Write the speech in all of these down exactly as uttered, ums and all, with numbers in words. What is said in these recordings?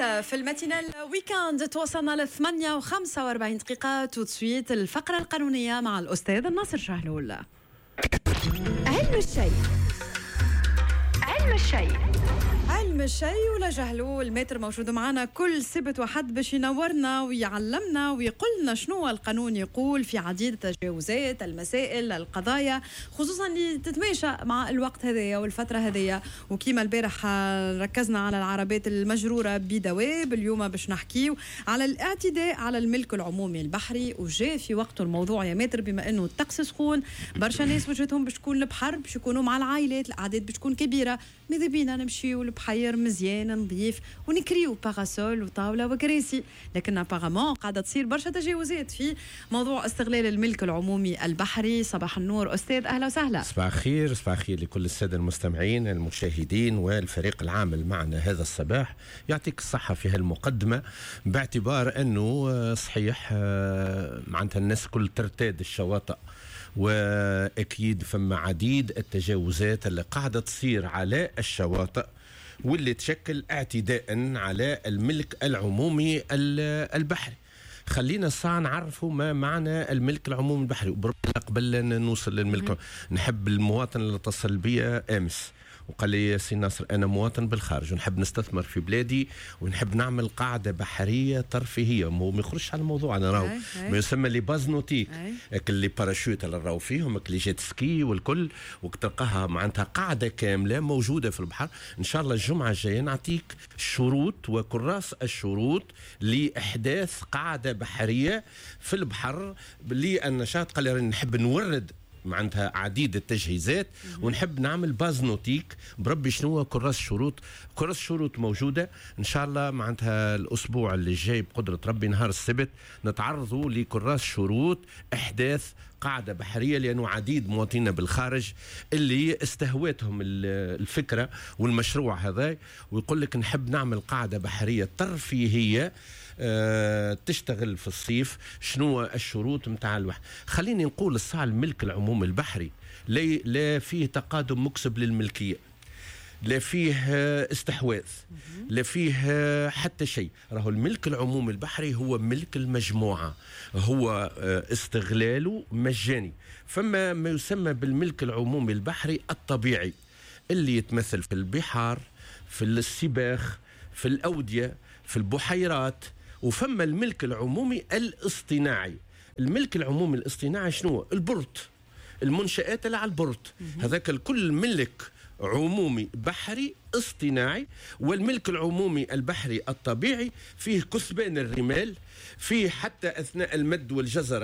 في الماتينال ويكاند توصلنا ل ثمانية وخمسة وأربعين دقيقة. توتسويت الفقرة القانونية مع الأستاذ ناصر شهلول. علم الشيء علم الشيء علم الشيء ولا جهلو. الماتر موجود معنا كل سبت وحد باش ينورنا ويعلمنا ويقول لنا شنو القانون يقول في عديد التجاوزات، المسائل، القضايا، خصوصا اللي تتماشى مع الوقت هذايا والفترة هذايا. وكيما البارح ركزنا على العربات المجرورة بدواب، اليوم باش نحكيو على الاعتداء على الملك العمومي البحري. وجاء في وقته الموضوع يا ماتر، بما انه الطقس سخون، برشا ناس وجهتهم باش تكون البحر، باش يكونوا مع العائلات، الاعداد باش تكون كبيرة. ماذا بينا نمشيو البحير مزيان نظيف ونكريو باراسول وطاوله وكراسي، لكن ابارامون قاعده تصير برشا تجاوزات في موضوع استغلال الملك العمومي البحري. صباح النور استاذ، اهلا وسهلا. صباح الخير، صباح الخير لكل الساده المستمعين المشاهدين والفريق العامل معنا هذا الصباح. يعطيك الصحه في هالمقدمه، باعتبار انه صحيح معناتها الناس كل ترتاد الشواطئ، واكيد فما عديد التجاوزات اللي قاعده تصير على الشواطئ واللي تشكل اعتداء على الملك العمومي البحري. خلينا الساعة نعرفوا ما معنى الملك العمومي البحري. قبل نوصل للملك، نحب المواطن اللي اتصل بي امس وقال لي سي ناصر انا مواطن بالخارج ونحب نستثمر في بلادي ونحب نعمل قاعده بحريه ترفيهيه، ما يخرجش على الموضوع. انا راهو ما يسمى لي باز نوتيك، اللي باراشوت اللي راهو فيهم، اللي جيت سكي والكل، وتلقاها معناتها قاعده كامله موجوده في البحر. ان شاء الله الجمعه الجايه نعطيك شروط وكراس الشروط لاحداث قاعده بحريه في البحر للنشاط. قال لي نحب نورد معناتها عديد التجهيزات ونحب نعمل باز نوتيك بربي شنو كراس شروط. كراس شروط موجودة إن شاء الله معناتها الأسبوع اللي جاي بقدرة ربي نهار السبت نتعرضوا لكراس شروط إحداث قاعدة بحرية، لأنه عديد مواطنين بالخارج اللي استهوتهم الفكرة والمشروع هذا، ويقول لك نحب نعمل قاعدة بحرية ترفيهية أه تشتغل في الصيف. شنو الشروط متاع البحر؟ خليني نقول الساعة الملك العمومي البحري لا, لا فيه تقادم مكسب للملكية، لا فيه استحواذ، لا فيه حتى شيء. راهو الملك العمومي البحري هو ملك المجموعة، هو استغلاله مجاني. فما ما يسمى بالملك العمومي البحري الطبيعي اللي يتمثل في البحار، في السباخ، في الأودية، في البحيرات. وفما الملك العمومي الاصطناعي. الملك العمومي الاصطناعي شنو؟ البورت، المنشآت اللي على البورت، هذاك الكل ملك عمومي بحري اصطناعي. والملك العمومي البحري الطبيعي فيه كثبان الرمال، فيه حتى أثناء المد والجزر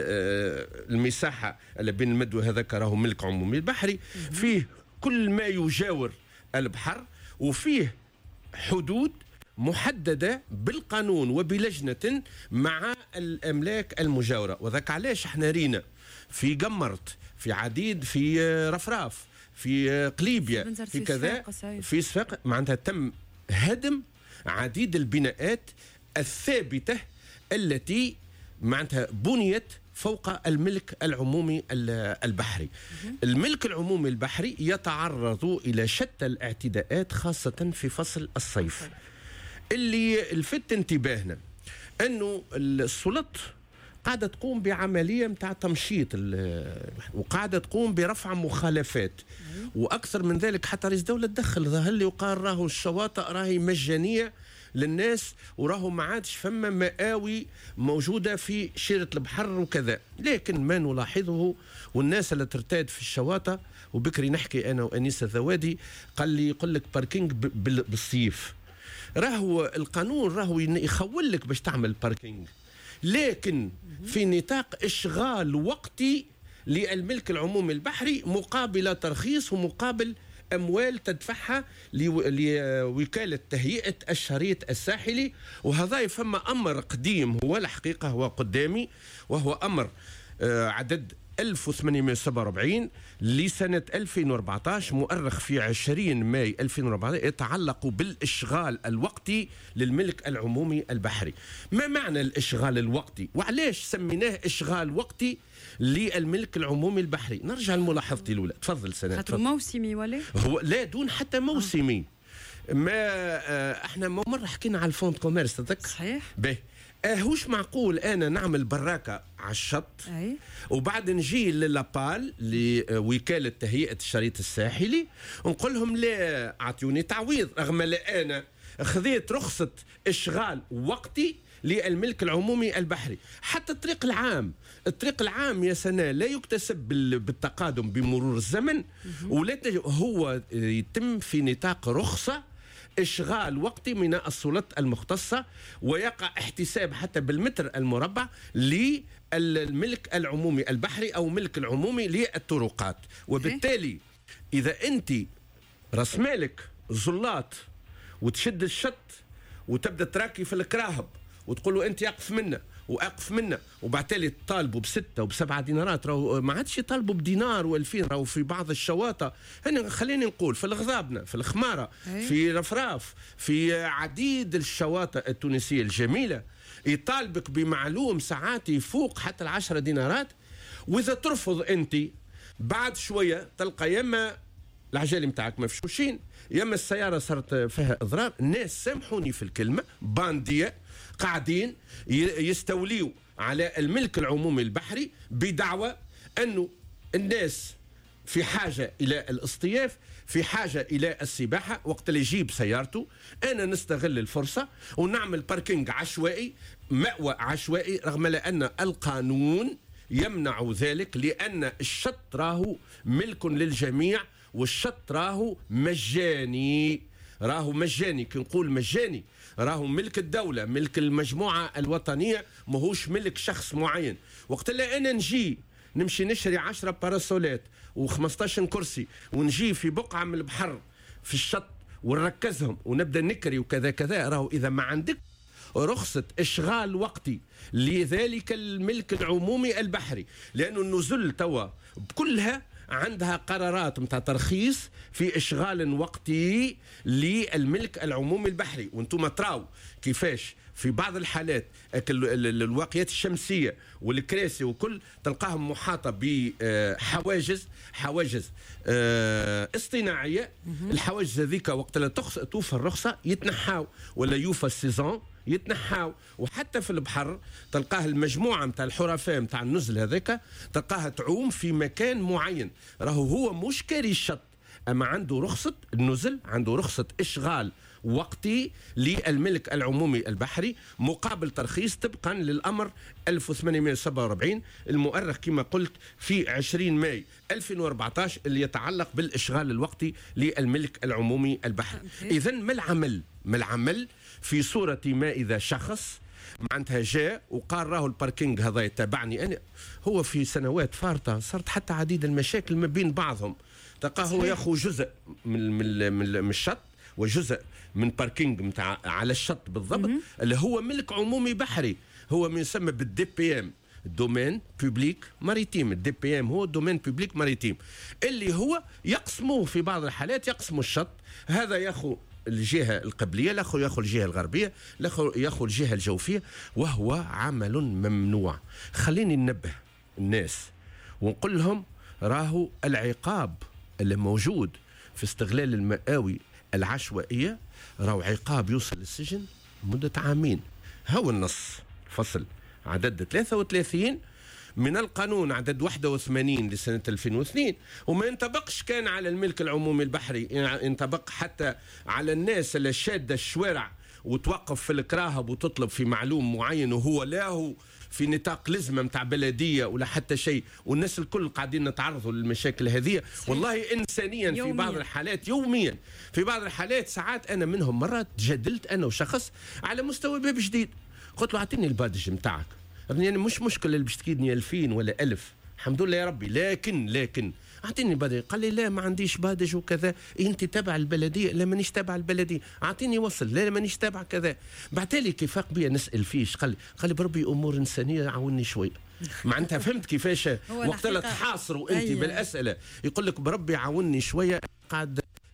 المساحة اللي بين المد وهذاك راهو ملك عمومي البحري. فيه كل ما يجاور البحر، وفيه حدود محددة بالقانون وبلجنة مع الأملاك المجاورة. وذاك علاش احنا رينا في قمرت، في عديد، في رفراف، في قليبيا، في كذا، في صفاق، معناتها تم هدم عديد البناءات الثابتة التي معناتها بنيت فوق الملك العمومي البحري. الملك العمومي البحري يتعرض إلى شتى الاعتداءات خاصة في فصل الصيف. اللي الفت انتباهنا أنه السلطة قاعدة تقوم بعملية متاع تمشيط، وقاعدة تقوم برفع مخالفات، وأكثر من ذلك حتى رئيس دولة تدخل. ظهر لي وقال راهو الشواطئ راهي مجانية للناس، وراهو ما عادش فما مآوي موجودة في شيرة البحر وكذا. لكن ما نلاحظه والناس اللي ترتاد في الشواطئ، وبكري نحكي أنا وأنيس الذوادي قال لي يقول لك باركينج بالصيف، راهو القانون راهو يخول لك باش تعمل باركينج، لكن في نطاق إشغال وقتي للملك العمومي البحري مقابل ترخيص ومقابل أموال تدفعها لوكالة تهيئة الشريط الساحلي. وهذا يفهم أمر قديم، هو الحقيقة هو قدامي، وهو أمر عدد ألف وثمانمائة وسبعة وأربعين لسنة ألفين وأربعة عشر، مؤرخ في عشرين ماي ألفين وأربعة عشر، يتعلق بالإشغال الوقتي للملك العمومي البحري. ما معنى الإشغال الوقتي؟ وعلاش سميناه إشغال وقتي للملك العمومي البحري؟ نرجع لملاحظتي الأولى. تفضل سنة. خاطر موسمي ولا؟ هو لا، دون حتى موسمي. ما احنا مره حكينا على الفوند كوميرس تذكر؟ صحيح. باهي هوش معقول انا نعمل براكه على الشط أي. وبعد نجي للابال لوكاله تهيئه الشريط الساحلي ونقول لهم لا اعطوني تعويض، رغم لا انا خذيت رخصه اشغال وقتي للملك العمومي البحري. حتى الطريق العام، الطريق العام يا سناء لا يكتسب بالتقادم بمرور الزمن، ولا هو يتم في نطاق رخصه اشغال وقتي من السلطات المختصه، ويقع احتساب حتى بالمتر المربع للملك العمومي البحري او ملك العمومي للطرقات. وبالتالي اذا انت راس مالك زلاط وتشد الشط وتبدا تراكي في الكراهب وتقول له انت اقف منا واقف منا، وبعتالي تطالبوا بستة وبسبعة دينارات، راهو ما عادش يطالبوا بدينار والفين، راهو في بعض الشواطئ هنا خليني نقول في الغضابنة في الخمارة في رفراف في عديد الشواطئ التونسية الجميلة يطالبك بمعلوم ساعات يفوق حتى العشرة دينارات. واذا ترفض انت بعد شوية تلقى يما العجالي متاعك مفشوشين، يما السيارة صارت فيها اضرار. الناس سامحوني في الكلمة باندية قاعدين يستوليوا على الملك العمومي البحري بدعوى أنه الناس في حاجة إلى الاصطياف، في حاجة إلى السباحة. وقت اللي يجيب سيارته أنا نستغل الفرصة ونعمل باركينج عشوائي، مأوى عشوائي، رغم أن القانون يمنع ذلك، لأن الشط راهو ملك للجميع، والشط راهو مجاني، راهو مجاني. كي نقول مجاني راهو ملك الدولة، ملك المجموعة الوطنية، ماهوش ملك شخص معين. وقت اللي أنا نجي نمشي نشري عشرة باراسولات وخمسطاش كرسي ونجي في بقعة من البحر في الشط ونركزهم ونبدأ نكري وكذا كذا، راهو إذا ما عندك رخصة إشغال وقتي لذلك الملك العمومي البحري، لأنه النزل توا بكلها عندها قرارات متاع ترخيص في إشغال وقتي للملك العمومي البحري. وانتم تراو كيفاش في بعض الحالات الواقيات الشمسية والكراسي وكل تلقاهم محاطة بحواجز حواجز اصطناعية. الحواجز هذيك وقت لا توفى الرخصة يتنحاو، ولا يوفى السيزون يتنحاو. وحتى في البحر تلقاه المجموعة متاع الحرفاء متاع النزل هذاك تلقاها تعوم في مكان معين، راهو هو مش كاري الشط، أما عنده رخصة النزل، عنده رخصة إشغال وقتي للملك العمومي البحري مقابل ترخيص طبقا للأمر ألف وثمانمائة وسبعة وأربعين المؤرخ كما قلت في عشرين ماي ألفين وأربعطاش اللي يتعلق بالإشغال الوقتي للملك العمومي البحري. إذن ما العمل؟ ما العمل في صورة ما إذا شخص معناتها جاء وقال راهو الباركينج هذا يتبعني أنا، هو في سنوات فارطة صارت حتى عديد المشاكل ما بين بعضهم. تلقاه هو ياخذ جزء من من من الشط وجزء من باركينج متاع على الشط بالضبط اللي هو ملك عمومي بحري، هو ما يسمى بالدي بي ام دومين بوبليك ماريتيم. الدي بي ام هو دومين بوبليك ماريتيم اللي هو يقسموه في بعض الحالات، يقسموا الشط، هذا ياخذ الجهة القبلية، الآخر ياخذ الجهة الغربية، الآخر ياخذ الجهة الجوفية، وهو عمل ممنوع. خليني ننبه الناس ونقول لهم راهو العقاب اللي موجود في استغلال المآوي العشوائية راهو عقاب يوصل للسجن مدة عامين. هو النص فصل عدد ثلاثة وثلاثين من القانون عدد واحد وثمانين لسنة ألفين واثنين، وما ينطبقش كان على الملك العمومي البحري، ينطبق حتى على الناس اللي شادة الشوارع وتوقف في الكراهب وتطلب في معلوم معين وهو لا هو في نطاق لزمه متاع بلديه ولا حتى شيء، والناس الكل قاعدين نتعرضوا للمشاكل هذه والله انسانيا يوميا. في بعض الحالات يوميا، في بعض الحالات ساعات انا منهم مرات جدلت انا وشخص على مستوى باب جديد، قلت له اعطيني البادج نتاعك، يعني مش مشكله اللي باش تكيدني ألفين ولا ألف، الحمد لله يا ربي، لكن لكن اعطيني بادج. قال لي لا ما عنديش بادج وكذا، إيه انت تابع البلديه؟ لا مانيش تابع البلديه. اعطيني وصل، لا مانيش تابع كذا. بعتالي كيف فاق بيا نسال فيش، قال لي قال لي بربي امور انسانيه عاوني شويه. معناتها فهمت كيفاش وقت لا تحاصروا انت أيه. بالاسئله يقول لك بربي عاوني شويه، قاعد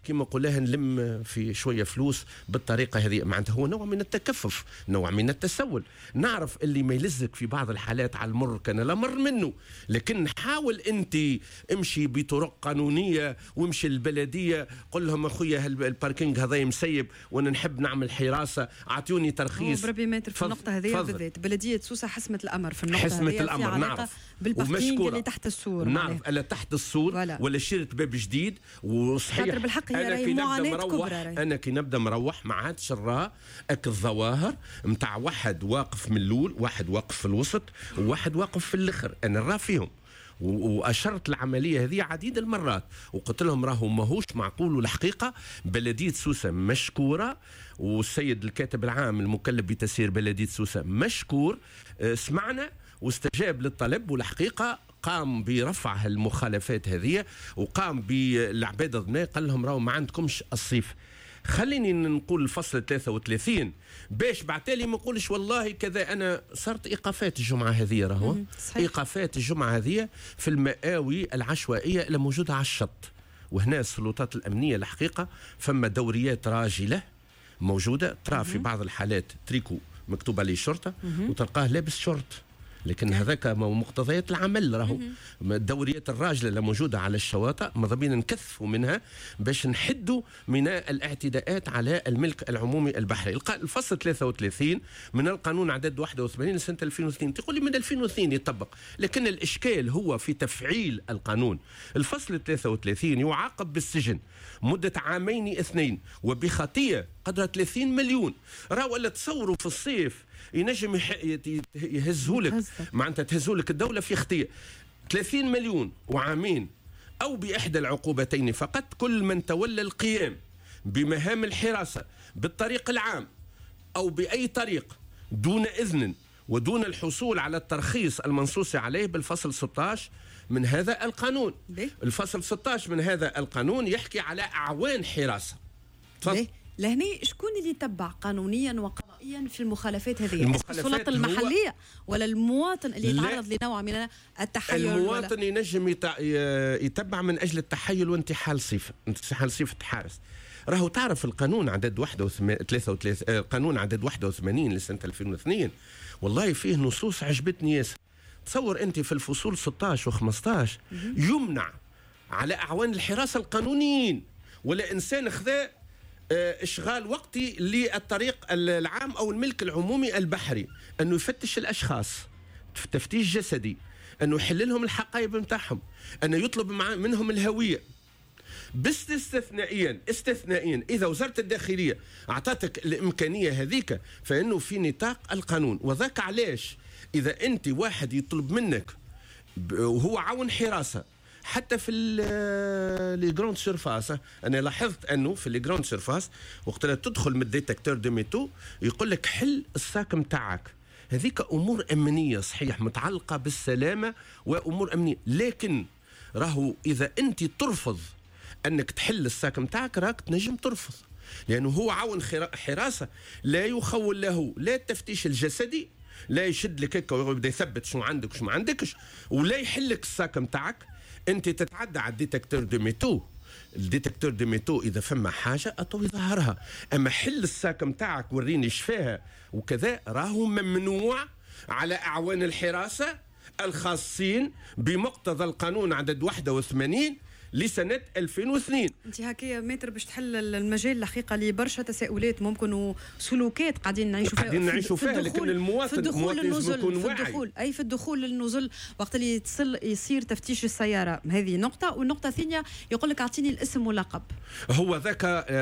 كما نقولها نلم في شويه فلوس بالطريقه هذه. معناتها هو نوع من التكفف، نوع من التسول. نعرف اللي ما يلزك في بعض الحالات على المر كان لا مر منه، لكن حاول انت امشي بطرق قانونيه، وامشي البلديه قل لهم اخويا الباركينج هذا مسيب وانا نحب نعمل حراسه، اعطوني ترخيص. بربي متر في النقطه هذه بالذات بلديه سوسه حسمت الامر في النقطه هذه، حسمت الامر. نعرف بالباركينج اللي تحت السور، نعرف الا تحت السور ولا, ولا شيرت باب جديد. وصحيح بالحق انا كي نبدا مروح انا كي نبدا مروح ما عادش نرى اك الظواهر نتاع واحد واقف من الاول، واحد واقف في الوسط، وواحد واقف في الاخر. انا نرى فيهم واشرت العمليه هذه عديد المرات وقلت لهم راهو ماهوش معقول. والحقيقه بلديه سوسه مشكوره، والسيد الكاتب العام المكلف بتسيير بلديه سوسه مشكور، سمعنا واستجاب للطلب، والحقيقه قام برفع المخالفات هذه، وقام بالعباد الضمناء قال لهم راهو ما عندكمش الصيف. خليني نقول الفصل ثلاثة وثلاثين باش بعتالي ما نقولش والله كذا. انا صارت ايقافات الجمعه هذه، راهو ايقافات الجمعه هذه في المآوي العشوائيه اللي موجوده على الشط. وهنا السلطات الامنيه الحقيقه فما دوريات راجله موجوده، ترى في بعض الحالات تريكو مكتوب عليه شرطه وتلقاه لابس شورت، لكن هذاك مقتضيات العمل. راهو الدوريات الراجله اللي موجوده على الشواطئ ماذا بينا نكثفوا منها باش نحدوا من الاعتداءات على الملك العمومي البحري. الفصل ثلاثة وثلاثين من القانون عدد واحد وثمانين لسنه ألفين واثنين، تقول لي من ألفين واثنين يطبق، لكن الاشكال هو في تفعيل القانون. الفصل ثلاثة وثلاثين يعاقب بالسجن مده عامين اثنين وبخطيه قدر ثلاثين مليون. راهو اللي تصوروا في الصيف ينجم يهزهولك، معناتها تهزهولك الدولة في خطية. ثلاثين مليون وعامين أو بإحدى العقوبتين فقط كل من تولى القيام بمهام الحراسة بالطريق العام أو بأي طريق دون إذن ودون الحصول على الترخيص المنصوص عليه بالفصل ستة عشر من هذا القانون. بيه؟ الفصل ستة عشر من هذا القانون يحكي على أعوان حراسة. تفضل. لهني شكون اللي يتبع قانونيا وقضائيا في المخالفات هذه؟ السلطات المحليه ولا المواطن اللي يتعرض لنوع من التحيل؟ المواطن ولا؟ ينجم يتبع من اجل التحيل وانتحال صفه انتحال صفه حارس. راهو تعرف القانون عدد واحد وثلاثين قانون عدد واحد وثمانين لسنه ألفين واثنين والله فيه نصوص عجبتني ياسر. تصور انت في الفصول ستة عشر وخمسة عشر يمنع على اعوان الحراسه القانونيين ولا انسان خذا اشغال وقتي للطريق العام او الملك العمومي البحري انه يفتش الاشخاص تفتيش جسدي، انه يحل لهم الحقائب نتاعهم، انه يطلب منهم الهويه. بس استثنائيا استثنائيا اذا وزاره الداخليه اعطتك الامكانيه هذيك فانه في نطاق القانون. وذاك علاش اذا انت واحد يطلب منك وهو عون حراسه حتى في لي جراند سيرفاس، انا لاحظت انه في لي جراند سيرفاس وقت لا تدخل من الديتكتور دو ميتو يقول لك حل الساك نتاعك. هذيك امور امنيه صحيح متعلقه بالسلامه وامور امنيه، لكن راهو اذا انت ترفض انك تحل الساك نتاعك راك تنجم ترفض، لانه هو عون حراسه لا يخول له لا التفتيش الجسدي، لا يشد لك هكا ويبدا يثبت شنو عندك وشنو ما عندكش، ولا يحلك الساك نتاعك. انت تتعدى على الديتكتور دو ميتو، الديتكتور دو ميتو اذا فما حاجه اطوي ظهرها، اما حل الساك نتاعك وريني شفاها وكذا راهو ممنوع على اعوان الحراسه الخاصين بمقتضى القانون عدد واحد وثمانين لسنة ألفين واثنين. انت هكا متر باش تحل المجال الحقيقه لبرشا تساؤلات ممكن وسلوكات قاعدين نعيشوا فيها قاعدين نعيشوا فيها، لكن المواطن في الدخول للنزل يكون في واعي. الدخول اي في الدخول للنزل وقت اللي تصل يصير تفتيش السياره، هذه نقطه. والنقطه الثانيه يقول لك اعطيني الاسم واللقب. هو ذاك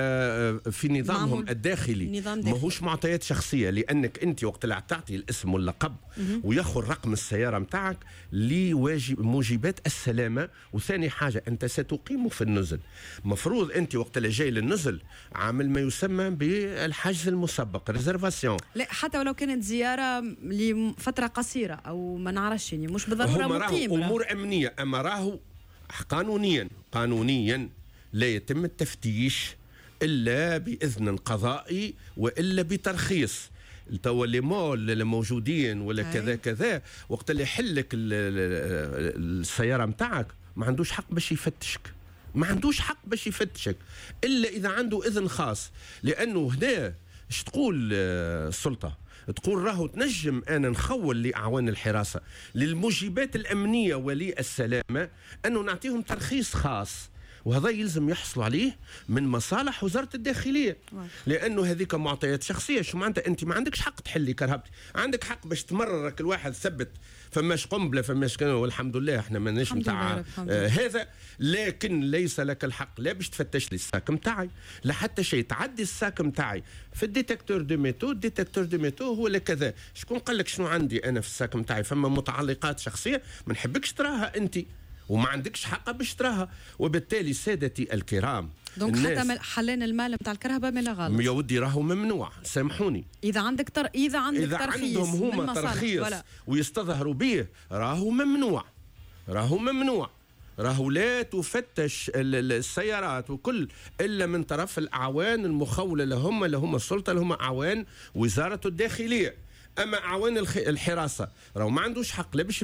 في نظامهم الداخلي ماهوش معطيات شخصيه، لانك انت وقت اللي تعطي الاسم واللقب وياخذ رقم السياره نتاعك لواجب موجبات السلامه. وثاني حاجه انت ستقيم في النزل، مفروض انت وقت اللي جاي للنزل عامل ما يسمى بالحجز المسبق ريزرفاسيون. لا حتى ولو كانت زياره لفتره قصيره او ما نعرفش يعني مش بالضروره مقيم. امور امنيه، اما راهو قانونيا قانونيا لا يتم التفتيش الا باذن قضائي والا بترخيص. توا لي مول الموجودين ولا كذا كذا وقت اللي يحلك السياره نتاعك ما عندوش حق باش يفتشك، ما عندوش حق باش يفتشك الا اذا عنده اذن خاص. لانه هنا اش تقول السلطه؟ تقول راهو تنجم انا نخول لاعوان الحراسه للمجيبات الامنيه ولي السلامه انه نعطيهم ترخيص خاص، وهذا يلزم يحصلوا عليه من مصالح وزاره الداخليه، لانه هذيك معطيات شخصيه. شو معناتها انت ما عندكش حق تحلي كرهبتي، عندك حق باش تمررك الواحد ثبت فماش قنبله فماش كان، والحمد لله احنا ماناش نتاع آه هذا، لكن ليس لك الحق لا باش تفتش لي الساك نتاعي لا حتى شيء، تعدي الساك نتاعي في الديتكتور دو ميتو. الديتكتور دو ميتو هو لكذا. شكون قال لك شنو عندي انا في الساك نتاعي؟ فما متعلقات شخصيه ما نحبكش تراها انت وما عندكش حق باش تراها. وبالتالي سادتي الكرام، دونك حتى حلين المال نتاع الكرهبه من غلط يا ودي راهو ممنوع، سامحوني. اذا عندك تر... اذا عندك إذا ترخيص عندهم هما ترخيص ويستظهروا به راهو ممنوع، راهو ممنوع، راهو لا تفتش السيارات وكل الا من طرف الاعوان المخوله لهم اللي هم السلطه اللي هم اعوان وزاره الداخليه. اما اعوان الحراسه راهو ما عندوش حق لا باش